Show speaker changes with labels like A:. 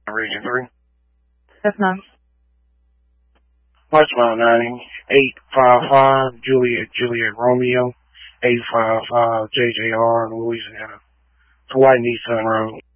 A: Region 3.
B: That's nice.
A: Westbound 9855 Juliet Romeo 855 JJR Louisiana. To White Nissan Road.